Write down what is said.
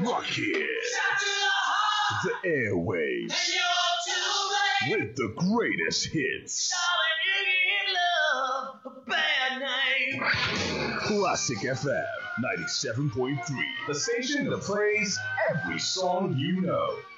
Rocket the airwaves with the greatest hits. Classic FM 97.3, the station that plays every song you know.